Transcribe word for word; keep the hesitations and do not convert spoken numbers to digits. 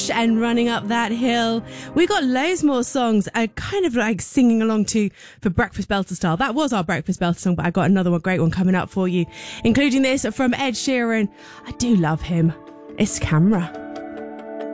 And Running Up That Hill. We got loads more songs I kind of like singing along to for Breakfast Belter style. That was our Breakfast Belter song, but I got another one, great one coming up for you, including this from Ed Sheeran. I do love him. It's Camera.